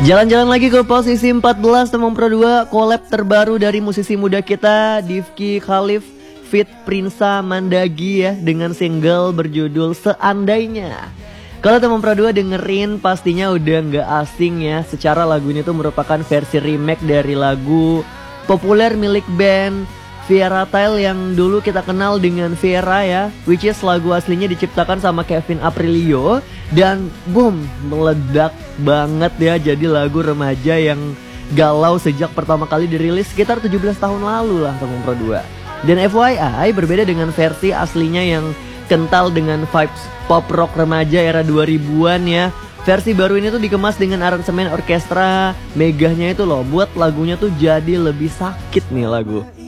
Jalan-jalan lagi ke posisi 14 Temong Pro 2, collab terbaru dari musisi muda kita Difki Khalif feat Prinsa Mandagi ya, dengan single berjudul Seandainya. Kalau Temong Pro 2 dengerin pastinya udah nggak asing ya, secara lagu ini tuh merupakan versi remake dari lagu populer milik band Viera Tail yang dulu kita kenal dengan Viera ya, which is lagu aslinya diciptakan sama Kevin Aprilio dan boom, meledak banget ya, jadi lagu remaja yang galau sejak pertama kali dirilis sekitar 17 tahun lalu lah Temong Pro 2. Dan FYI berbeda dengan versi aslinya yang kental dengan vibes pop rock remaja era 2000-an ya. Versi baru ini tuh dikemas dengan aransemen orkestra megahnya itu loh, buat lagunya tuh jadi lebih sakit nih lagu.